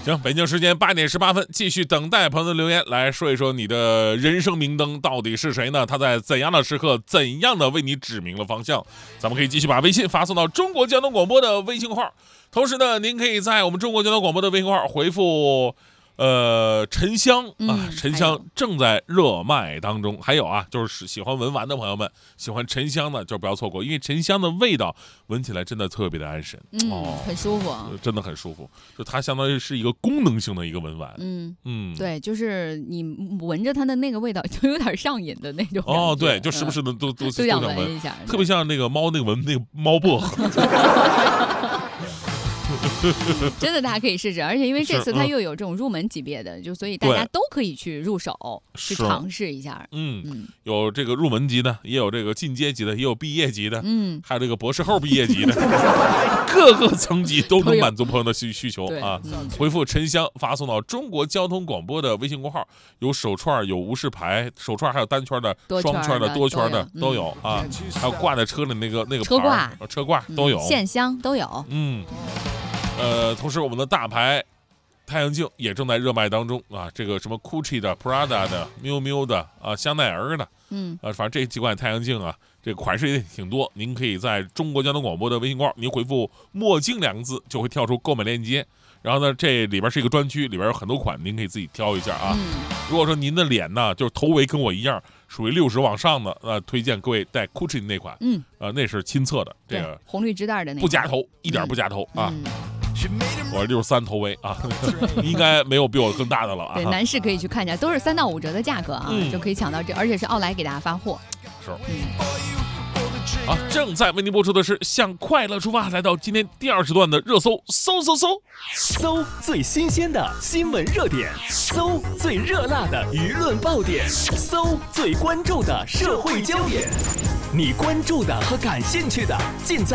行，北京时间8点18分，继续等待朋友的留言，来说一说你的人生明灯到底是谁呢？他在怎样的时刻，怎样的为你指明了方向？咱们可以继续把微信发送到中国交通广播的微信号，同时呢，您可以在我们中国交通广播的微信号回复沉香啊，沉香正在热卖当中。还有啊，就是喜欢文玩的朋友们，喜欢沉香的就不要错过，因为沉香的味道闻起来真的特别的安神， 很舒服， 真的很舒服。就它相当于是一个功能性的一个文玩， 对，就是你闻着它的那个味道，就有点上瘾的那种。 哦，对，就时不时的都想闻一下， 特别像那个猫那个闻那个猫薄荷。 真的大家可以试试，而且因为这次它又有这种入门级别的，就所以大家都可以去入手去尝试一下。 有这个入门级的，也有这个进阶级的，也有毕业级的，还有这个博士后毕业级的，各个层级都能满足朋友的需求啊。回复沉香发送到中国交通广播的微信公号，有手串，有无饰牌，手串还有单圈的、双圈的、多圈的都有啊，还有挂在车里那个车挂都有， 线香都有。 同时我们的大牌太阳镜也正在热卖当中啊，这个什么 Gucci 的、Prada 的、miu miu 的啊、香奈儿的，反正这几款太阳镜啊，这个款式也挺多。您可以在中国交通广播的微信号，您回复“墨镜”2个字，就会跳出购买链接。然后呢，这里边是一个专区，里边有很多款，您可以自己挑一下啊。如果说您的脸呢，就是头围跟我一样，属于60往上的，推荐各位戴 Gucci 的那款，那是亲测的，这个红绿织带的那个， 不夹头，一点不夹头啊。我63头围啊，应该没有比我更大的了啊。 对，男士可以去看一下，都是3到5折的价格啊，就可以抢到这，而且是奥莱给大家发货。 是。好，正在为您播出的是向快乐出发，来到今天第2时段的热搜， 搜最新鲜的新闻热点，搜最热辣的舆论爆点，搜最关注的社会焦点，你关注的和感兴趣的尽在